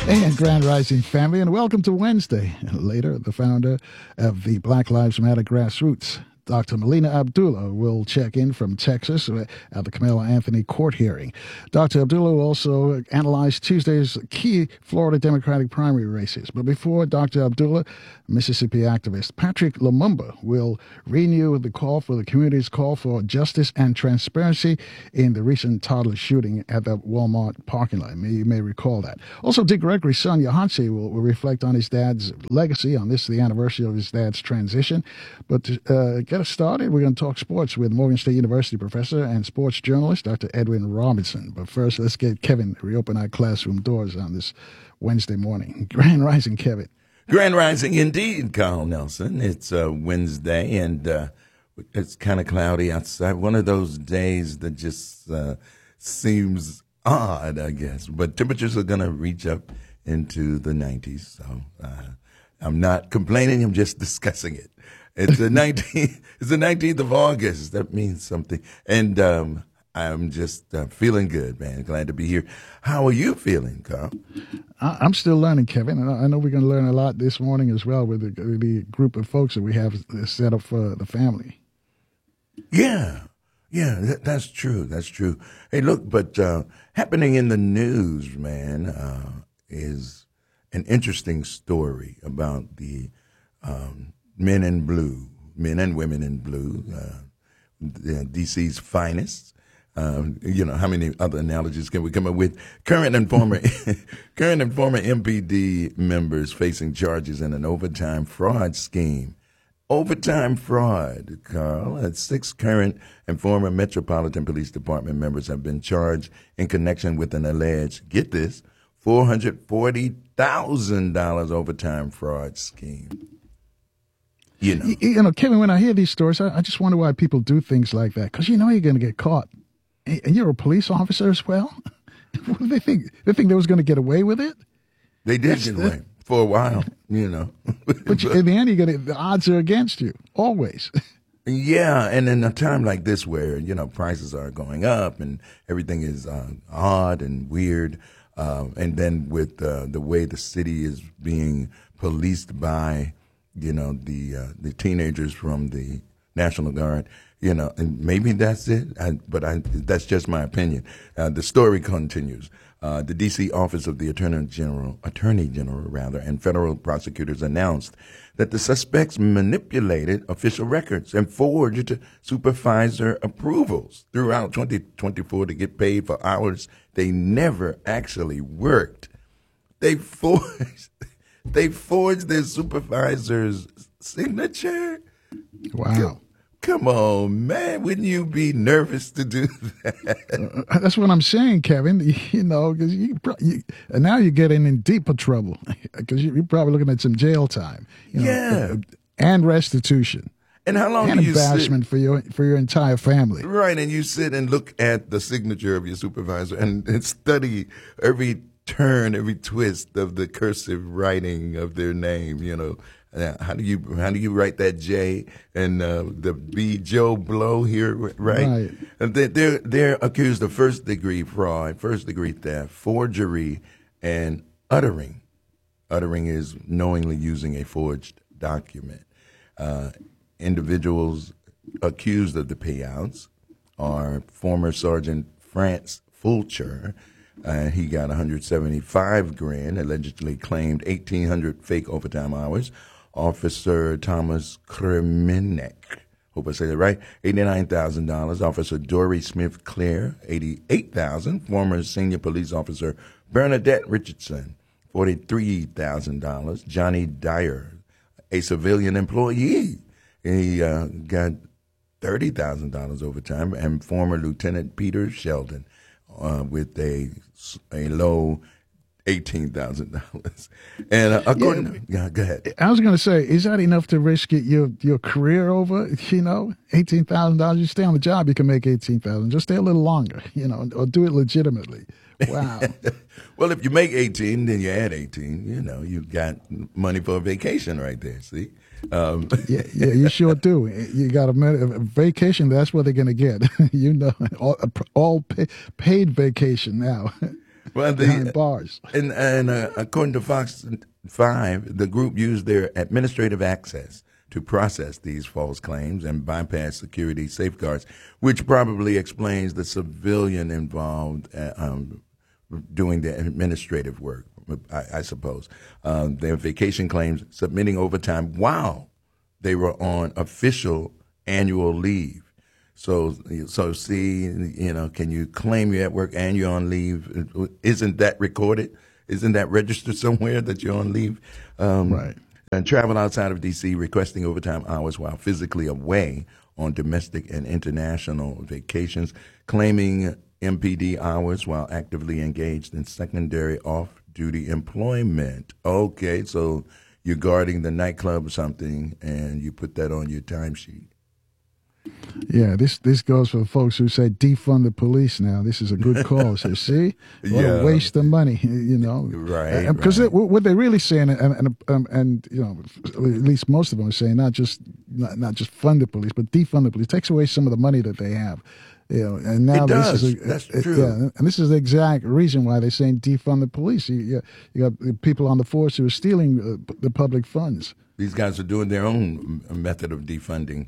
And Grand Rising family, and welcome to Wednesday. Later, the founder of the Black Lives Matter grassroots, Dr. Melina Abdullah, will check in from Texas at the Carmelo Anthony court hearing. Dr. Abdullah will also analyze Tuesday's key Florida Democratic primary races. But before Dr. Abdullah, Mississippi activist Patrick Lumumba will renew the call for the community's call for justice and transparency in the recent toddler shooting at the Walmart parking lot. You may recall that. Also, Dick Gregory's son, Yahansi, will reflect on his dad's legacy on this, the anniversary of his dad's transition. But to get us started, we're going to talk sports with Morgan State University professor and sports journalist, Dr. Edwin Robinson. But first, let's get Kevin to reopen our classroom doors on this Wednesday morning. Grand Rising, Kevin. Grand Rising indeed, Carl Nelson. It's Wednesday, and it's kind of cloudy outside. One of those days that just seems odd, I guess. But temperatures are going to reach up into the 90s, so I'm not complaining. I'm just discussing it. It's the 19th. It's the 19th of August. That means something, and I'm just feeling good, man. Glad to be here. How are you feeling, Carl? I'm still learning, Kevin, and I know we're going to learn a lot this morning as well with the group of folks that we have set up for the family. Yeah, that's true. That's true. Hey, look, but happening in the news, man, is an interesting story about the men in blue, men and women in blue, DC's finest. How many other analogies can we come up with? Current and former MPD members facing charges in an overtime fraud scheme. Overtime fraud, Carl. 6 current and former Metropolitan Police Department members have been charged in connection with an alleged, get this, $440,000 overtime fraud scheme. Kevin, when I hear these stories, I just wonder why people do things like that. Because you're going to get caught. And you're a police officer as well? What do they think? They think they was going to get away with it? They did get away for a while, But in the end, the odds are against you, always. Yeah, and in a time like this where, prices are going up and everything is odd and weird, and then with the way the city is being policed by, the teenagers from the National Guard, and maybe that's it, but that's just my opinion. The story continues. The D.C. Office of the Attorney General, and federal prosecutors announced that the suspects manipulated official records and forged supervisor approvals throughout 2024 to get paid for hours they never actually worked. They forged their supervisor's signature. Wow. Come on, man. Wouldn't you be nervous to do that? That's what I'm saying, Kevin. Because now you're getting in deeper trouble because you're probably looking at some jail time. And restitution. And how long and do you embarrassment for your entire family. Right, and you sit and look at the signature of your supervisor and study every turn, every twist of the cursive writing of their name, How do you write that J and the B, Joe Blow here, right? And they're accused of first degree fraud, first degree theft, forgery, and uttering. Uttering is knowingly using a forged document. Individuals accused of the payouts are former Sergeant France Fulcher. He got $175,000, allegedly claimed 1,800 fake overtime hours. Officer Thomas Kremenek, hope I say that right, $89,000. Officer Dory Smith Clare, $88,000. Former senior police officer Bernadette Richardson, $43,000. Johnny Dyer, a civilian employee, he got $30,000 overtime. And former Lieutenant Peter Sheldon with a low $18,000. And according go ahead. I was going to say, is that enough to risk your career over? $18,000. You stay on the job, you can make $18,000. Just stay a little longer, or do it legitimately. Wow. Well, if you make 18, then you add 18. You got money for a vacation right there. See. Yeah, you sure do. You got a vacation. That's what they're going to get. All paid vacation now. Well, behind bars. And according to Fox 5, the group used their administrative access to process these false claims and bypass security safeguards, which probably explains the civilian involved doing the administrative work, I suppose. Their vacation claims submitting overtime while they were on official annual leave. So see, can you claim you're at work and you're on leave? Isn't that recorded? Isn't that registered somewhere that you're on leave? Right. And travel outside of D.C. requesting overtime hours while physically away on domestic and international vacations, claiming MPD hours while actively engaged in secondary off-duty employment. Okay, so you're guarding the nightclub or something, and you put that on your timesheet. Yeah, this goes for the folks who say defund the police now. This is a good cause. You see? What a waste of money, Right. Because what they're really saying, and at least most of them are saying, not just fund the police, but defund the police. It takes away some of the money that they have. And now it does. That's true. Yeah, and this is the exact reason why they're saying defund the police. You got people on the force who are stealing the public funds. These guys are doing their own method of defunding.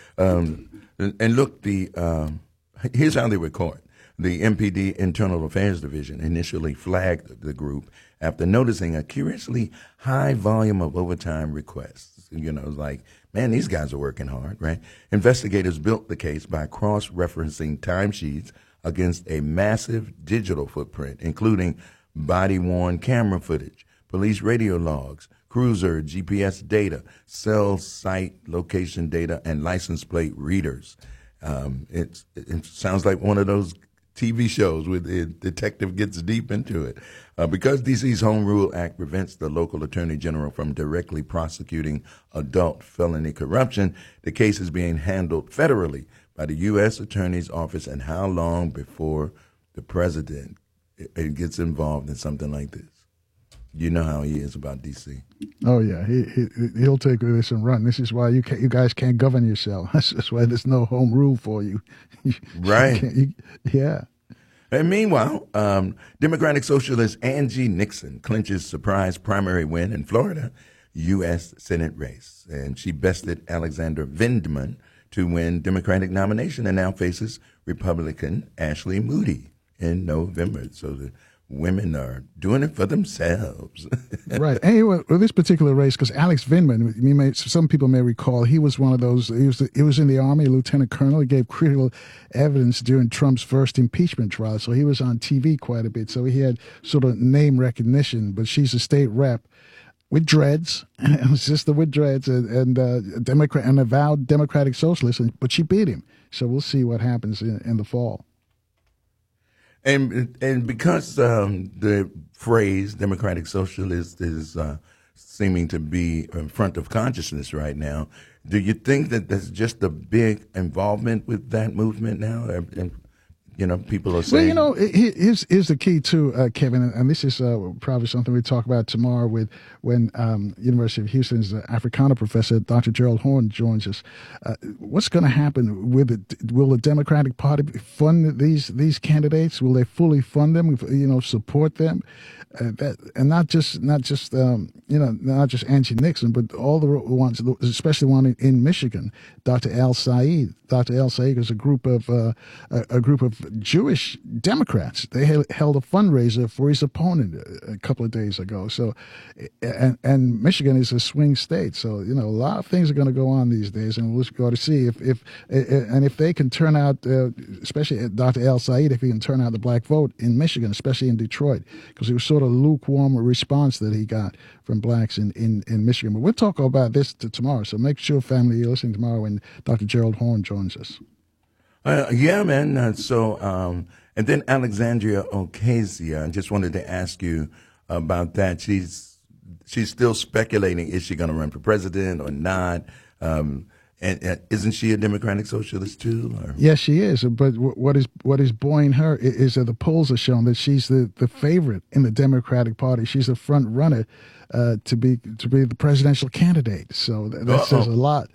And look, here's how they were caught. The MPD Internal Affairs Division initially flagged the group after noticing a curiously high volume of overtime requests. Like, man, these guys are working hard, right? Investigators built the case by cross-referencing timesheets against a massive digital footprint, including body-worn camera footage, police radio logs, cruiser GPS data, cell site location data, and license plate readers. It sounds like one of those TV shows where the detective gets deep into it. Because D.C.'s Home Rule Act prevents the local attorney general from directly prosecuting adult felony corruption, the case is being handled federally by the U.S. Attorney's Office. And how long before the president it gets involved in something like this? You know how he is about D.C. Oh yeah, he'll take this and run. This is why you guys can't govern yourself. That's why there's no home rule for you. Right. Yeah. And meanwhile, Democratic Socialist Angie Nixon clinches surprise primary win in Florida U.S. Senate race, and she bested Alexander Vindman to win Democratic nomination, and now faces Republican Ashley Moody in November. So the women are doing it for themselves. Right. Anyway, with this particular race, because Alex Vindman, some people may recall, he was one of those, he was in the Army, lieutenant colonel. He gave critical evidence during Trump's first impeachment trial. So he was on TV quite a bit. So he had sort of name recognition, but she's a state rep with dreads, a sister with dreads, and Democrat, an avowed Democratic socialist, but she beat him. So we'll see what happens in the fall. And because the phrase Democratic Socialist is seeming to be in front of consciousness right now, do you think that there's just a big involvement with that movement now? And people are saying... Well, here's the key too, Kevin, and this is probably something we talk about tomorrow when University of Houston's Africana professor, Dr. Gerald Horne, joins us. What's going to happen with it? Will the Democratic Party fund these candidates? Will they fully fund them? Support them? And not just Angie Nixon, but all the ones, especially one in Michigan, Dr. Al Saeed. Dr. Al Saeed is a group of Jewish Democrats. They held a fundraiser for his opponent a couple of days ago. So, and Michigan is a swing state. So, a lot of things are going to go on these days, and we'll go to see if they can turn out, especially Dr. Al Saeed, if he can turn out the black vote in Michigan, especially in Detroit, because it was sort of lukewarm response that he got from blacks in Michigan. But we'll talk about this tomorrow. So make sure, family, you're listening tomorrow when Dr. Gerald Horne joins us. Yeah, man. And then Alexandria Ocasio, I just wanted to ask you about that. She's still speculating, is she going to run for president or not? And isn't she a Democratic Socialist too? Or? Yes, she is. But what is buoying her is that the polls are showing that she's the favorite in the Democratic Party. She's the front runner to be the presidential candidate. So that says a lot.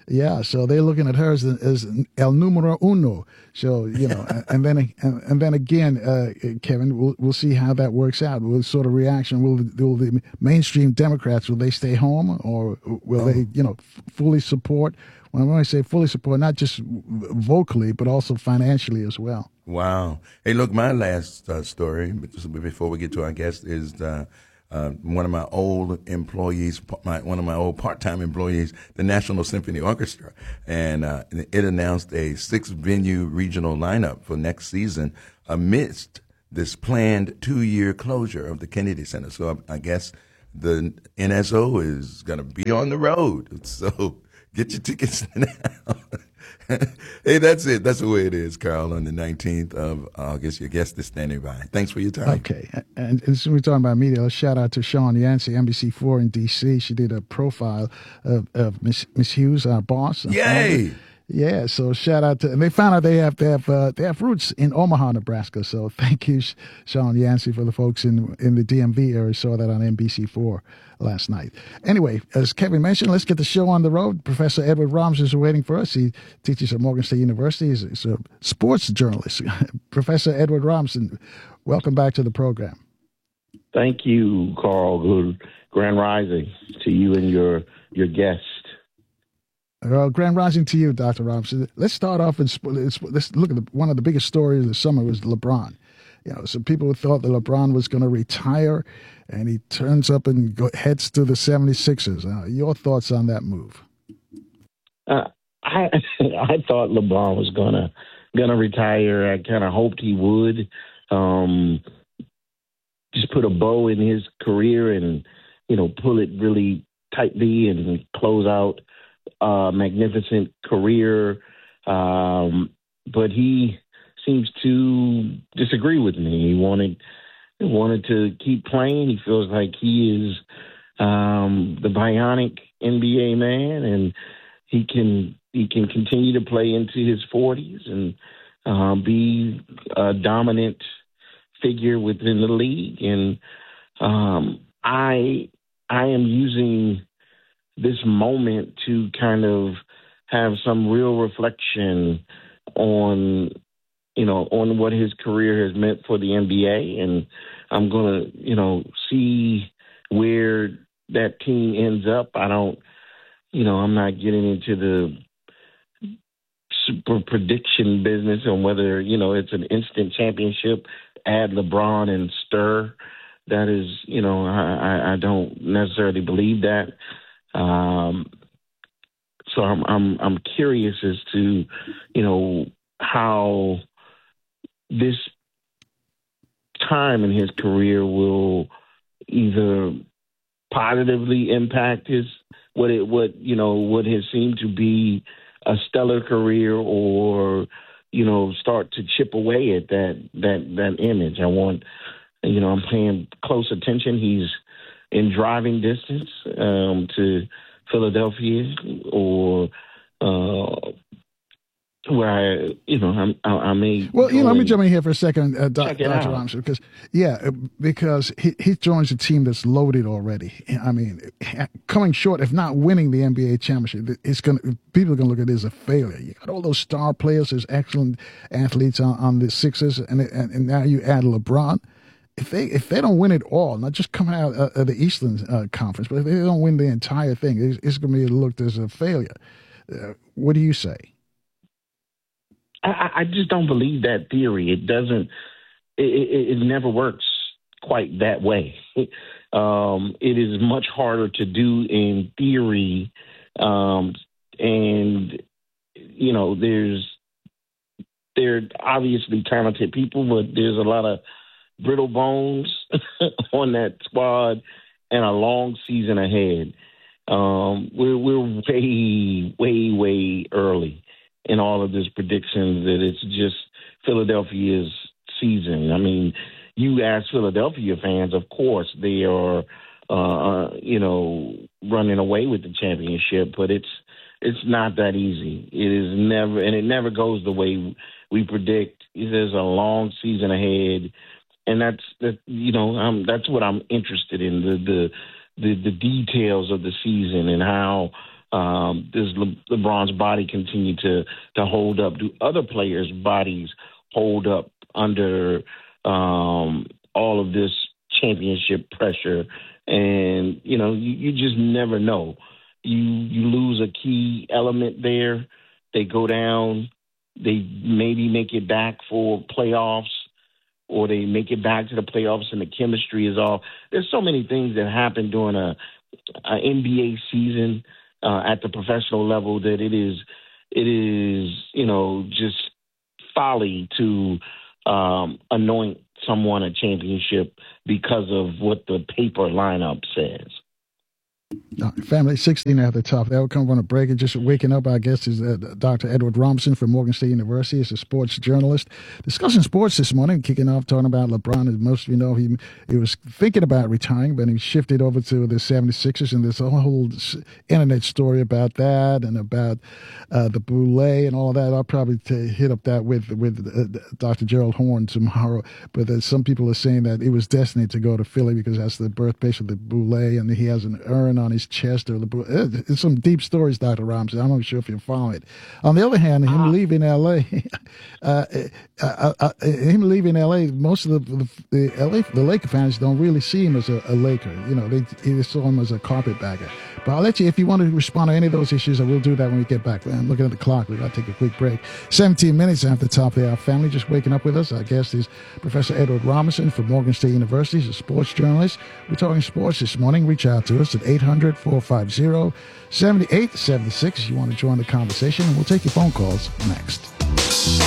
Yeah, so they're looking at her as el numero uno. So and then again, Kevin, we'll see how that works out. What sort of reaction will the mainstream Democrats, will they stay home, or will they fully support? When I say fully support, not just vocally but also financially as well. Wow. Hey, look, my last story before we get to our guest is one of my old employees, one of my old part-time employees, the National Symphony Orchestra, and it announced a 6-venue regional lineup for next season amidst this planned 2-year closure of the Kennedy Center. So I guess the NSO is going to be on the road. So get your tickets now. Hey, that's it. That's the way it is, Carl. On the 19th of August, your guest is standing by. Thanks for your time. Okay. And since we're talking about media, let's shout out to Sean Yancey, NBC4 in D.C. She did a profile of Miss Hughes, our boss. Yay! Yeah, so shout out to, and they found out they have roots in Omaha, Nebraska. So thank you, Sean Yancey, for the folks in the DMV area. Saw that on NBC4 last night. Anyway, as Kevin mentioned, let's get the show on the road. Professor Edward Romson is waiting for us. He teaches at Morgan State University. He's a sports journalist. Professor Edward Romson, welcome back to the program. Thank you, Carl. Good grand rising to you and your guest. Well, grand rising to you, Dr. Robinson. Let's start off let's look at one of the biggest stories of the summer was LeBron. Some people thought that LeBron was going to retire, and he turns up and heads to the 76ers. Your thoughts on that move? I thought LeBron was gonna retire. I kind of hoped he would. Just put a bow in his career and pull it really tightly and close out magnificent career, but he seems to disagree with me. He wanted to keep playing. He feels like he is the bionic NBA man, and he can continue to play into his 40s and be a dominant figure within the league. And I am using this moment to kind of have some real reflection on what his career has meant for the NBA. And I'm going to, see where that team ends up. I'm not getting into the super prediction business on whether, it's an instant championship, add LeBron and stir. That is, I don't necessarily believe that. So I'm curious as to, how this time in his career will either positively impact what has seemed to be a stellar career, or start to chip away at that image. I'm paying close attention. He's in driving distance to Philadelphia, or where I may. Well, let me jump in here for a second, Dr. Romson, because he joins a team that's loaded already. I mean, coming short, if not winning the NBA championship, people are going to look at it as a failure. You got all those star players, there's excellent athletes on the Sixers, and now you add LeBron. If they don't win it all, not just coming out of the Eastern Conference, but if they don't win the entire thing, it's going to be looked as a failure. What do you say? I just don't believe that theory. It doesn't. It never works quite that way. It is much harder to do in theory, and they're obviously talented people, but there's a lot of brittle bones on that squad and a long season ahead. We're way, way, way early in all of this predictions that it's just Philadelphia's season. I mean, you ask Philadelphia fans, of course, they are, running away with the championship, but it's not that easy. It is never, and it never goes the way we predict. There's a long season ahead. And that's what I'm interested in, the details of the season and how Does LeBron's body continue to hold up? Do other players' bodies hold up under all of this championship pressure? And, you just never know. You lose a key element there. They go down. They maybe make it back for playoffs, or they make it back to the playoffs and the chemistry is off. There's so many things that happen during a NBA season at the professional level that it is, just folly to anoint someone a championship because of what the paper lineup says. Family 16 at the top. That will come on a break. And just waking up, I guess, is Dr. Edward Robinson from Morgan State University. He's a sports journalist discussing sports this morning, kicking off talking about LeBron. As most of you know, he was thinking about retiring, but he shifted over to the 76ers, and there's a whole internet story about that and about the Boule and all of that. I'll probably hit up that with Dr. Gerald Horn tomorrow. But some people are saying that it was destined to go to Philly because that's the birthplace of the Boule, and he has an urn on his chest. It's some deep stories, Dr. Robinson. I'm not sure if you follow it. On the other hand, him leaving L.A., most of the Laker fans don't really see him as a Laker. They saw him as a carpetbagger. But I'll let you, if you want to respond to any of those issues, I will do that when we get back. I'm looking at the clock. We've got to take a quick break. 17 minutes after the top of our family. Just waking up with us. Our guest is Professor Edward Robinson from Morgan State University. He's a sports journalist. We're talking sports this morning. Reach out to us at 800-450-7876. You want to join the conversation, and we'll take your phone calls next.